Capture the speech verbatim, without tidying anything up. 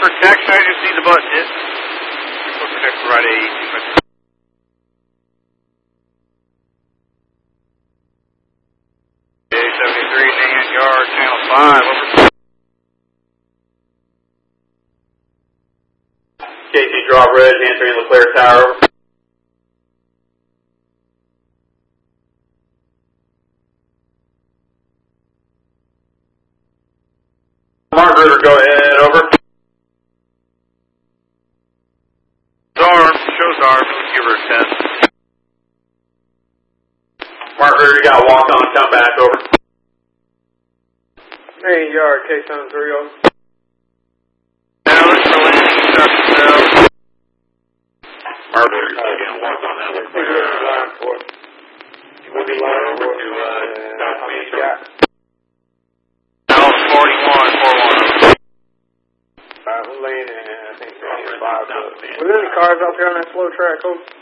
Protect, I just see the button hit. Protect right eighty-two. seventy-three, Nan Yard, channel five, over. K C Drop Red, answering LeClaire Tower, over. Mark River, go ahead, over. Arm, shows arm, give her a ten. Mark River, you got a walk on, come back, over. Main yard, K seven three oh. Now look for landing, start to sell. Mark River, you got a walk on that one. Line four. We'll be line over to, uh, How many you got? Now forty-one, four one. Five, I'm laying in, I think, five. Was there any cars out there on that slow track, Hope?